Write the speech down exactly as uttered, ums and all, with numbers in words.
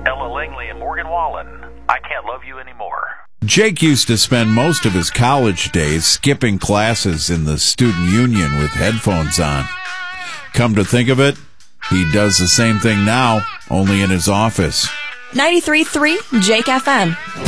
Ella Langley and Morgan Wallen, I Can't Love You Anymore. Jake used to spend most of his college days skipping classes in the student union with headphones on. Come to think of it, he does the same thing now, only in his office. ninety-three point three Jake F M.